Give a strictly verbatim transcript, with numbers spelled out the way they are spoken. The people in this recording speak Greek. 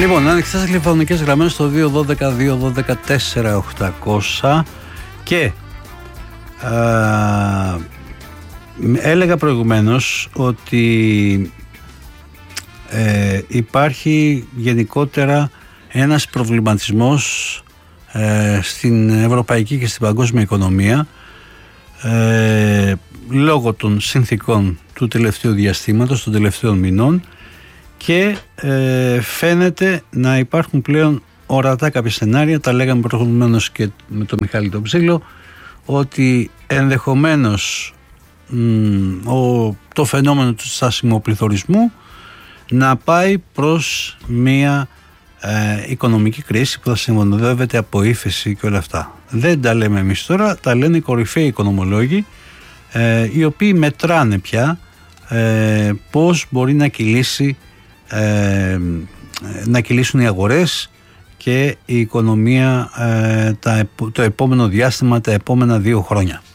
Λοιπόν, ανοιχτές τηλεφωνικές γραμμές στο δύο δώδεκα δύο δώδεκα τέσσερα οκτακόσια και α, έλεγα προηγουμένως ότι ε, υπάρχει γενικότερα ένας προβληματισμός ε, στην ευρωπαϊκή και στην παγκόσμια οικονομία ε, λόγω των συνθήκων του τελευταίου διαστήματος, των τελευταίων μηνών, και ε, φαίνεται να υπάρχουν πλέον ορατά κάποια σενάρια, τα λέγαμε προηγουμένως και με τον Μιχάλη τον Ψήλο, ότι ενδεχομένως μ, ο, το φαινόμενο του στάσιμου πληθωρισμού να πάει προς μια ε, οικονομική κρίση που θα συμβολεύεται από ύφεση και όλα αυτά. Δεν τα λέμε εμείς τώρα, τα λένε οι κορυφαίοι οικονομολόγοι, ε, οι οποίοι μετράνε πια ε, πώς μπορεί να κυλήσει Ε, να κυλήσουν οι αγορές και η οικονομία ε, τα, το επόμενο διάστημα, τα επόμενα δύο χρόνια.